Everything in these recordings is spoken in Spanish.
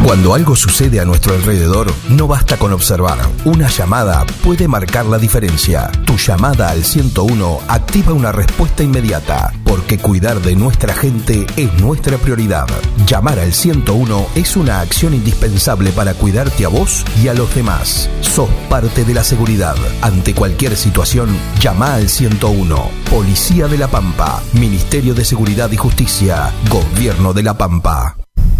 Cuando algo sucede a nuestro alrededor, no basta con observar. Una llamada puede marcar la diferencia. Tu llamada al 101 activa una respuesta inmediata, porque cuidar de nuestra gente es nuestra prioridad. Llamar al 101 es una acción indispensable para cuidarte a vos y a los demás. Sos parte de la seguridad. Ante cualquier situación, llama al 101. Policía de La Pampa, Ministerio de Seguridad y Justicia, Gobierno de La Pampa.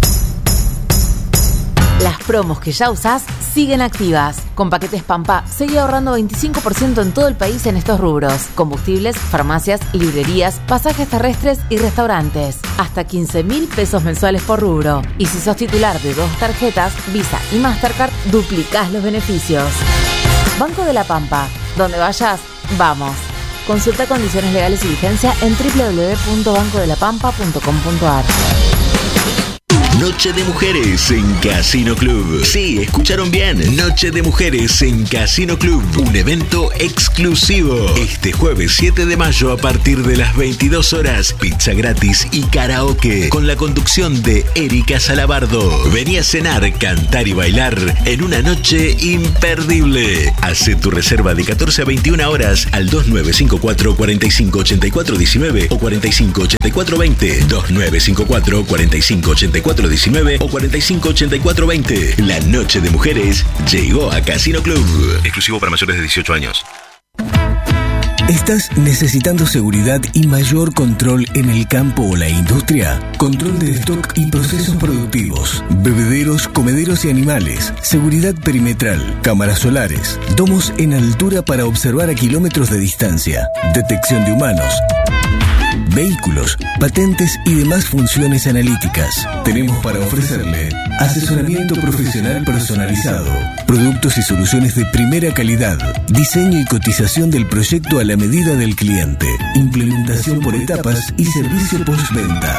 Las promos que ya usás siguen activas. Con Paquetes Pampa, seguí ahorrando 25% en todo el país en estos rubros: combustibles, farmacias, librerías, pasajes terrestres y restaurantes. Hasta 15.000 pesos mensuales por rubro. Y si sos titular de 2 tarjetas, Visa y Mastercard, duplicás los beneficios. Banco de La Pampa. Donde vayas, vamos. Consulta condiciones legales y vigencia en www.bancodelapampa.com.ar. Noche de Mujeres en Casino Club. Sí, escucharon bien. Noche de Mujeres en Casino Club. Un evento exclusivo. Este jueves 7 de mayo a partir de las 22 horas. Pizza gratis y karaoke. Con la conducción de Erika Salabardo. Vení a cenar, cantar y bailar en una noche imperdible. Hace tu reserva de 14 a 21 horas al 2954 458419 o 458420. 2954 458419 o 458420. La Noche de Mujeres llegó a Casino Club. Exclusivo para mayores de 18 años. ¿Estás necesitando seguridad y mayor control en el campo o la industria? Control de stock y procesos productivos, bebederos, comederos y animales, seguridad perimetral, cámaras solares, domos en altura para observar a kilómetros de distancia, detección de humanos, vehículos, patentes y demás funciones analíticas. Tenemos para ofrecerle asesoramiento profesional personalizado, productos y soluciones de primera calidad, diseño y cotización del proyecto a la medida del cliente, implementación por etapas y servicio postventa.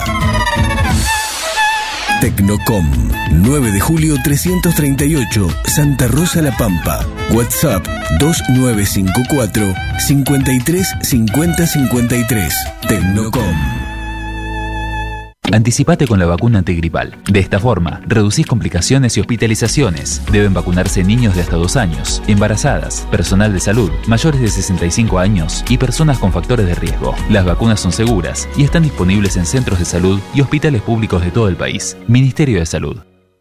Tecnocom, 9 de julio 338, Santa Rosa La Pampa. WhatsApp 2954 53 50 53. Tecnocom. Anticipate con la vacuna antigripal. De esta forma, reducís complicaciones y hospitalizaciones. Deben vacunarse niños de hasta 2 años, embarazadas, personal de salud, mayores de 65 años y personas con factores de riesgo. Las vacunas son seguras y están disponibles en centros de salud y hospitales públicos de todo el país. Ministerio de Salud.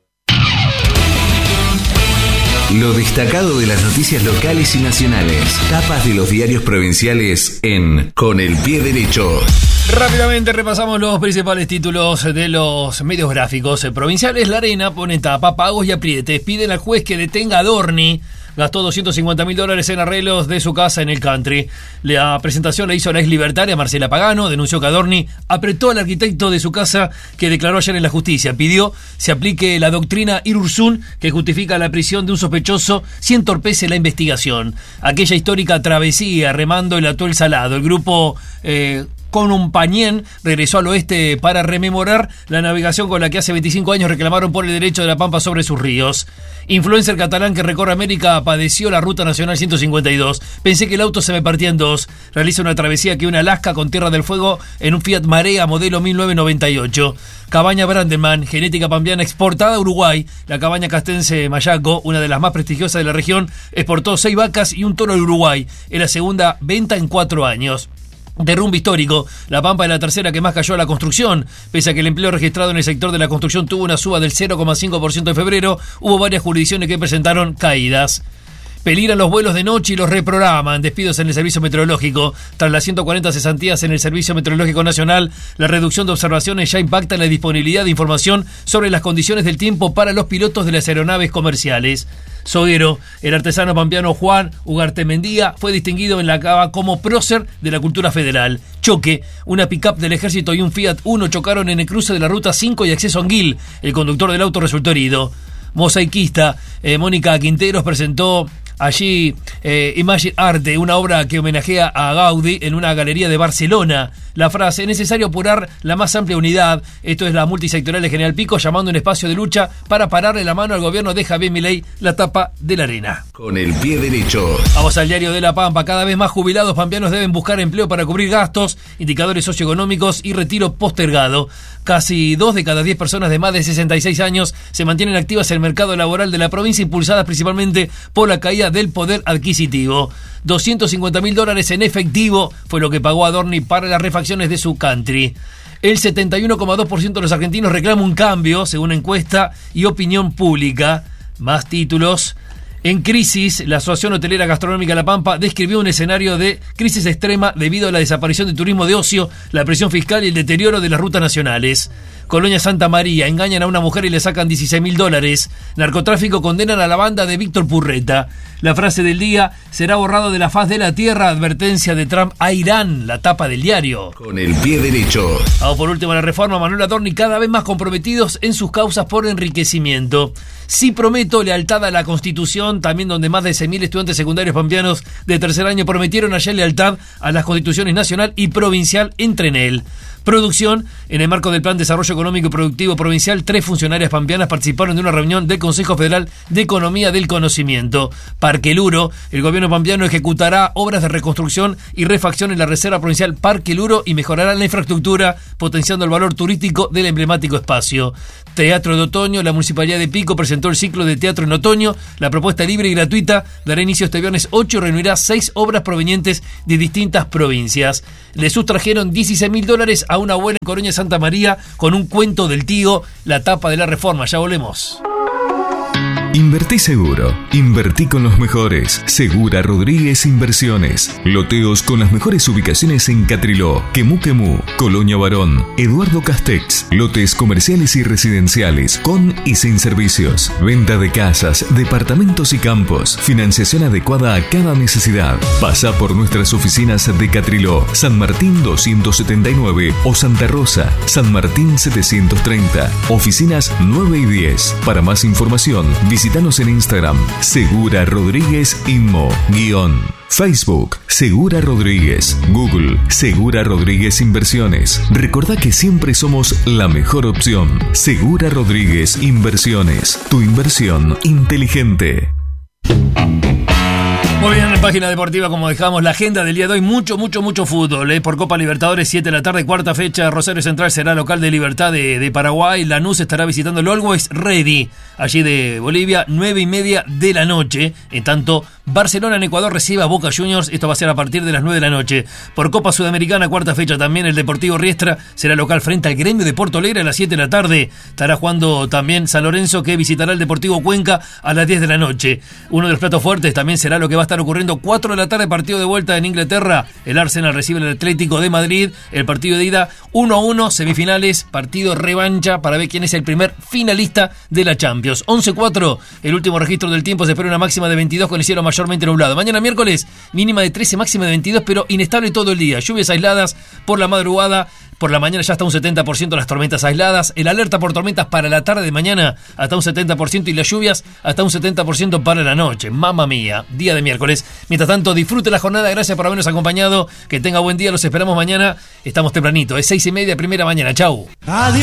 Lo destacado de las noticias locales y nacionales. Tapas de los diarios provinciales en Con el Pie Derecho. Rápidamente repasamos los principales títulos de los medios gráficos provinciales. La Arena pone tapa, pagos y aprietes. Piden al juez que detenga a Dorni. Gastó $250.000 en arreglos de su casa en el country. La presentación la hizo la ex libertaria Marcela Pagano. Denunció que Adorni apretó al arquitecto de su casa, que declaró ayer en la justicia. Pidió se aplique la doctrina Irurzun, que justifica la prisión de un sospechoso si entorpece la investigación. Aquella histórica travesía remando el Atuel Salado. El grupo con un pañén regresó al oeste para rememorar la navegación con la que hace 25 años reclamaron por el derecho de La Pampa sobre sus ríos. Influencer catalán que recorre América padeció la Ruta Nacional 152. Pensé que el auto se me partía en dos. Realiza una travesía que une Alaska con Tierra del Fuego en un Fiat Marea modelo 1998. Cabaña Brandeman, genética pampeana exportada a Uruguay. La cabaña castense Mayaco, una de las más prestigiosas de la región, exportó 6 vacas y un toro al Uruguay. Es la segunda venta en 4 años. Derrumbe histórico. La Pampa es la tercera que más cayó a la construcción. Pese a que el empleo registrado en el sector de la construcción tuvo una suba del 0,5% en febrero, hubo varias jurisdicciones que presentaron caídas. Peligran los vuelos de noche y los reprograman. Despidos en el servicio meteorológico. Tras las 140 cesantías en el Servicio Meteorológico Nacional, la reducción de observaciones ya impacta en la disponibilidad de información sobre las condiciones del tiempo para los pilotos de las aeronaves comerciales. Soguero, el artesano pampeano Juan Ugarte Mendía, fue distinguido en la Cava como prócer de la cultura federal. Choque, una pick-up del ejército y un Fiat Uno chocaron en el cruce de la Ruta 5 y acceso a Anguil. El conductor del auto resultó herido. Mosaiquista, Mónica Quinteros presentó allí Imagine Arte, una obra que homenajea a Gaudí en una galería de Barcelona. La frase: es necesario apurar la más amplia unidad. Esto es la multisectorial de General Pico, llamando un espacio de lucha para pararle la mano al gobierno de Javier Milei. La tapa de La Arena. Con el pie derecho. Vamos al diario de La Pampa. Cada vez más jubilados pampeanos deben buscar empleo para cubrir gastos, indicadores socioeconómicos y retiro postergado. Casi 2 de cada 10 personas de más de 66 años se mantienen activas en el mercado laboral de la provincia, impulsadas principalmente por la caída del poder adquisitivo. $250.000 en efectivo fue lo que pagó Adorni para las refacciones de su country. El 71,2% de los argentinos reclama un cambio, según encuesta y opinión pública. Más títulos. En crisis, la Asociación Hotelera Gastronómica La Pampa describió un escenario de crisis extrema debido a la desaparición de turismo de ocio, la presión fiscal y el deterioro de las rutas nacionales. Colonia Santa María: engañan a una mujer y le sacan $16.000. Narcotráfico: condenan a la banda de Víctor Purreta. La frase del día: será borrado de la faz de la tierra, advertencia de Trump a Irán. La tapa del diario. Con el pie derecho. Vamos por último a la reforma. Manuel Adorni: cada vez más comprometidos en sus causas por enriquecimiento. Sí prometo lealtad a la Constitución, también donde más de 6.000 estudiantes secundarios pampeanos de tercer año prometieron ayer lealtad a las constituciones nacional y provincial. Entre en él. Producción: en el marco del Plan de Desarrollo Económico y Productivo Provincial, 3 funcionarias pampeanas participaron de una reunión del Consejo Federal de Economía del Conocimiento. Parque Luro: el gobierno pampeano ejecutará obras de reconstrucción y refacción en la Reserva Provincial Parque Luro y mejorará la infraestructura, potenciando el valor turístico del emblemático espacio. Teatro de Otoño: la Municipalidad de Pico presentó el ciclo de teatro en otoño. La propuesta libre y gratuita dará inicio este viernes 8 y reunirá 6 obras provenientes de distintas provincias. Le sustrajeron $16.000 a una abuela en Colonia Santa María con un cuento del tío. La tapa de la reforma. Ya volvemos. Invertí seguro. Invertí con los mejores. Segura Rodríguez Inversiones. Loteos con las mejores ubicaciones en Catriló, Quemú, Colonia Barón, Eduardo Castex. Lotes comerciales y residenciales con y sin servicios. Venta de casas, departamentos y campos. Financiación adecuada a cada necesidad. Pasa por nuestras oficinas de Catriló, San Martín 279 o Santa Rosa, San Martín 730. Oficinas 9 y 10. Para más información, visítanos en Instagram, Segura Rodríguez Inmo, Facebook, Segura Rodríguez, Google, Segura Rodríguez Inversiones. Recordá que siempre somos la mejor opción. Segura Rodríguez Inversiones, tu inversión inteligente. Muy bien, en página deportiva, como dejamos la agenda del día de hoy, mucho fútbol. Por Copa Libertadores, 7 de la tarde, cuarta fecha. Rosario Central será local de Libertad de Paraguay. Lanús estará visitando el Always Ready, allí de Bolivia, 9:30 de la noche. En tanto, Barcelona en Ecuador recibe a Boca Juniors. Esto va a ser a partir de las 9 de la noche. Por Copa Sudamericana, cuarta fecha también, el Deportivo Riestra será local frente al Gremio de Porto Alegre a las 7 de la tarde. Estará jugando también San Lorenzo, que visitará el Deportivo Cuenca a las 10 de la noche. Uno de los platos fuertes también será lo que va a estar ocurriendo 4 de la tarde, partido de vuelta en Inglaterra. El Arsenal recibe al Atlético de Madrid. El partido de ida 1-1, semifinales, partido revancha para ver quién es el primer finalista de la Champions. 11:04, el último registro del tiempo. Se espera una máxima de 22 con el cielo mayormente nublado. Mañana miércoles, mínima de 13, máxima de 22, pero inestable todo el día. Lluvias aisladas por la madrugada. Por la mañana ya está un 70% las tormentas aisladas. El alerta por tormentas para la tarde de mañana hasta un 70% y las lluvias hasta un 70% para la noche. Mamma mía, día de miércoles. Mientras tanto, disfrute la jornada. Gracias por habernos acompañado. Que tenga buen día. Los esperamos mañana. Estamos tempranito. Es 6:30, primera mañana. Chau. Adiós.